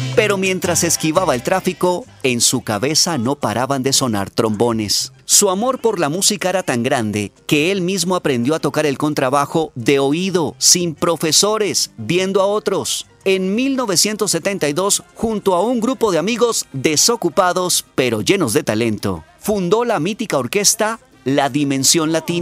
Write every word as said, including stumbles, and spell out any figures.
Pero mientras esquivaba el tráfico, en su cabeza no paraban de sonar trombones. Su amor por la música era tan grande que él mismo aprendió a tocar el contrabajo de oído, sin profesores, viendo a otros. En mil novecientos setenta y dos, junto a un grupo de amigos desocupados pero llenos de talento, fundó la mítica orquesta La Dimensión Latina.